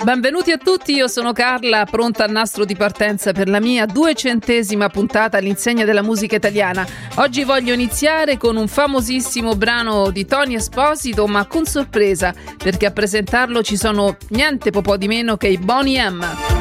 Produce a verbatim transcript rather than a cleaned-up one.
Benvenuti a tutti, io sono Carla, pronta al nastro di partenza per la mia duecentesima puntata all'insegna della musica italiana. Oggi voglio iniziare con un famosissimo brano di Tony Esposito, ma con sorpresa, perché a presentarlo ci sono niente po' di meno che i Boney M.